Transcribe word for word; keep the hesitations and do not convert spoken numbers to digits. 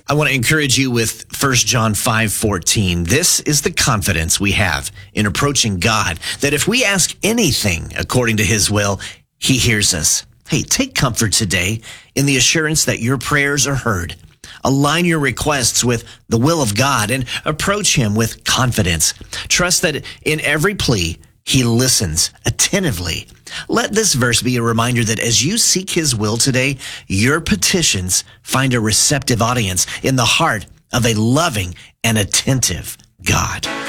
I want to encourage you with First John five fourteen. This is the confidence we have in approaching God, that if we ask anything according to his will, he hears us. Hey, take comfort today in the assurance that your prayers are heard. Align your requests with the will of God and approach him with confidence. Trust that in every plea, he listens attentively. Let this verse be a reminder that as you seek his will today, your petitions find a receptive audience in the heart of a loving and attentive God.